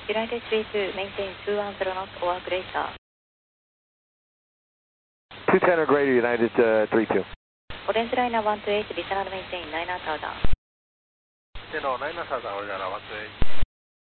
United 32, maintain 210 knots or greater. 210 or greater, United 32. Orange liner 128, listener maintain 9 knots down. 10 9 knots down, Orange liner 128.